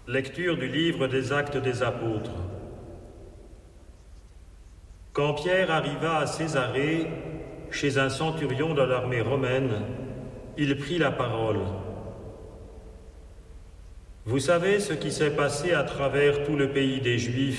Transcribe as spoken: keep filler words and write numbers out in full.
Lecture du livre des Actes des Apôtres. Quand Pierre arriva à Césarée, chez un centurion de l'armée romaine, il prit la parole. Vous savez ce qui s'est passé à travers tout le pays des Juifs